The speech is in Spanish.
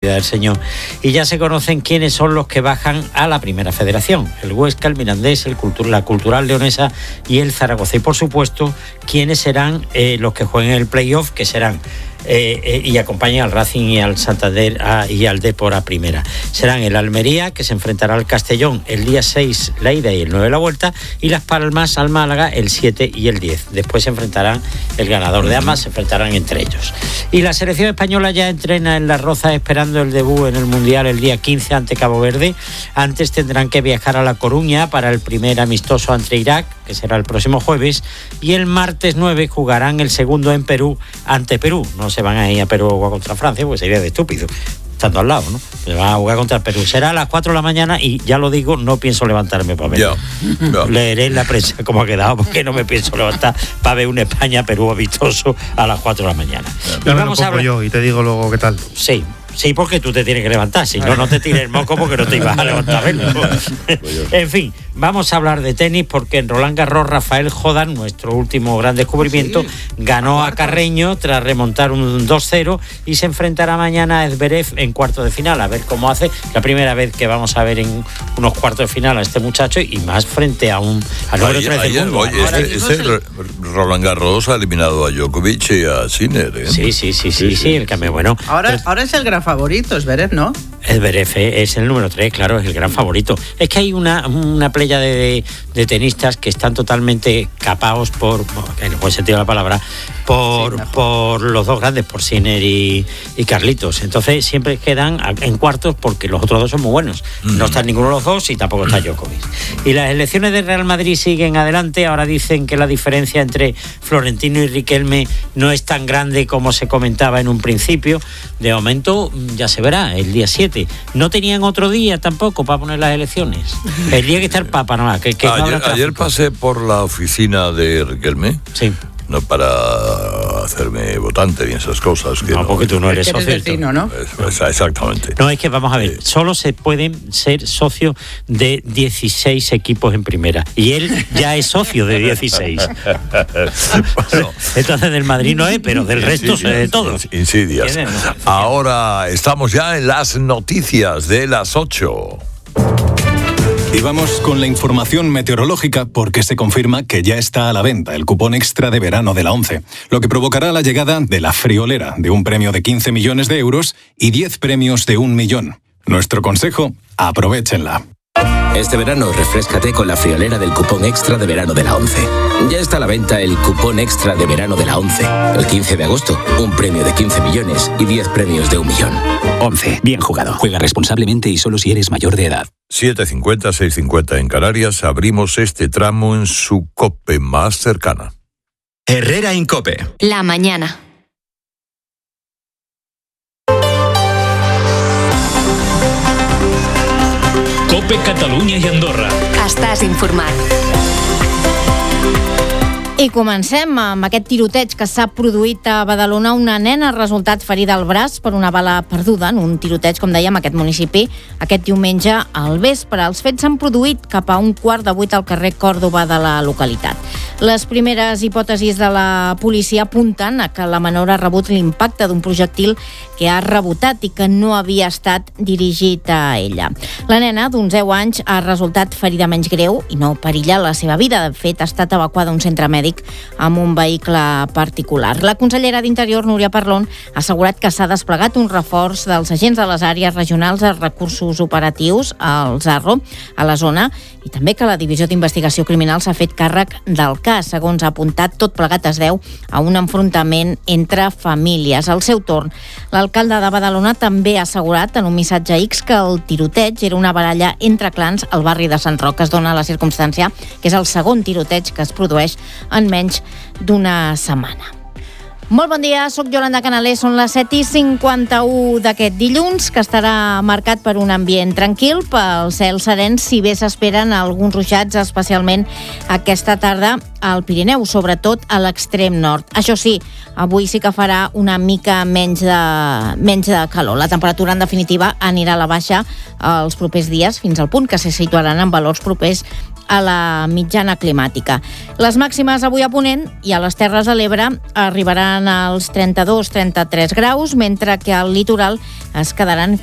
del Señor. Y ya se conocen quiénes son los que bajan a la primera federación: el Huesca, el Mirandés, la Cultural Leonesa y el Zaragoza. Y por supuesto, quiénes serán los que jueguen el playoff, que serán y acompañan al Racing y al Santander y al Depor a primera. Serán el Almería, que se enfrentará al Castellón el día 6 la ida y el 9 la vuelta, y Las Palmas al Málaga el 7 y el 10. Después se enfrentarán, el ganador de ambas se enfrentarán entre ellos. Y la selección española ya entrena en Las Rozas esperando el debut en el Mundial el día 15 ante Cabo Verde. Antes tendrán que viajar a La Coruña para el primer amistoso ante Irak, que será el próximo jueves, y el martes 9 jugarán el segundo en Perú ante Perú. No se van a ir a Perú a jugar contra Francia, porque sería de estúpido, estando al lado, ¿no? Se van a jugar contra Perú. Será a las 4 de la mañana y ya lo digo, no pienso levantarme para ver. Leeré en la prensa cómo ha quedado, porque no me pienso levantar para ver un España-Perú amistoso a las 4 de la mañana. Y vamos a hablar yo y te digo luego qué tal. Sí, porque tú te tienes que levantar, si no, no te tires el moco porque no te ibas a levantar. En fin, vamos a hablar de tenis porque en Roland Garros Rafael Jodán, nuestro último gran descubrimiento, ganó a Carreño tras remontar un 2-0 y se enfrentará mañana a Zverev en cuartos de final, a ver cómo hace. La primera vez que vamos a ver en unos cuartos de final a este muchacho, y más frente a un número 3 del mundo. Roland Garros ha eliminado a Djokovic y a Sinner, ¿eh? Sí, el cambio bueno. Ahora es el gran favorito, Zverev, ¿no? Zverev es el número 3, claro, es el gran favorito. Es que hay una playa de tenistas que están totalmente capaos en el buen sentido de la palabra, por los dos grandes, por Sinner y Carlitos. Entonces siempre quedan en cuartos porque los otros dos son muy buenos. No están ninguno de los dos y tampoco está Djokovic. Y las elecciones de Real Madrid siguen adelante. Ahora dicen que la diferencia entre Florentino y Riquelme no es tan grande como se comentaba en un principio. De momento ya se verá, el día 7. No tenían otro día tampoco para poner las elecciones. El día que está el Papa, ¿no? Ayer pasé por la oficina de Riquelme. Sí. No para hacerme votante y esas cosas. Que no, porque tú no eres socio. Vecino, ¿no? Exactamente. No, es que vamos a ver, solo se pueden ser socios de 16 equipos en primera. Y él ya es socio de 16. Bueno, entonces del Madrid no es, pero del resto es de todos. Insidias. Ahora estamos ya en las noticias de las 8. Y vamos con la información meteorológica porque se confirma que ya está a la venta el cupón extra de verano de la ONCE, lo que provocará la llegada de la friolera de un premio de 15 millones de euros y 10 premios de 1 millón. Nuestro consejo, aprovéchenla. Este verano refréscate con la friolera del cupón extra de verano de la ONCE. Ya está a la venta el cupón extra de verano de la ONCE. El 15 de agosto, un premio de 15 millones y 10 premios de 1 millón. ONCE, bien jugado. Juega responsablemente y solo si eres mayor de edad. 7:50, 6:50 en Canarias. Abrimos este tramo en su COPE más cercana. Herrera en COPE. La mañana. COPE Catalunya i Andorra. Estàs informat. I comencem amb aquest tiroteig que s'ha produït a Badalona. Una nena ha resultat ferida al braç per una bala perduda en un tiroteig, com dèiem, a aquest municipi aquest diumenge al vespre. Els fets s'han produït cap a 7:15 al carrer Còrdova de la localitat. Les primeres hipòtesis de la policia apunten a que la menor ha rebut l'impacte d'un projectil que ha rebotat i que no havia estat dirigit a ella. La nena, d'uns 10 anys, ha resultat ferida menys greu i no perilla la seva vida. De fet, ha estat evacuada a un centre mèdic amb un vehicle particular. La consellera d'Interior, Núria Parlon, ha assegurat que s'ha desplegat un reforç dels agents de les àrees regionals de recursos operatius, al ZARRO, a la zona, i també que la Divisió d'Investigació Criminal s'ha fet càrrec del cas. Segons ha apuntat, tot plegat es deu a un enfrontament entre famílies. Al seu torn, l'alcalde de Badalona també ha assegurat en un missatge X que el tiroteig era una baralla entre clans al barri de Sant Roc. Es dona la circumstància que és el segon tiroteig que es produeix en menys d'una setmana. Molt bon dia, soc Yolanda Canalés, són les 7:51 d'aquest dilluns, que estarà marcat per un ambient tranquil, pel cel serè, si bé s'esperen alguns ruixats, especialment aquesta tarda al Pirineu, sobretot a l'extrem nord. Això sí, avui sí que farà una mica menys de calor. La temperatura, en definitiva, anirà a la baixa els propers dies, fins al punt que se situaran en valors propers a la mitjana climàtica. Les màximes avui a Ponent i a les Terres de l'Ebre arribaran als 32-33 graus, mentre que al litoral es quedaran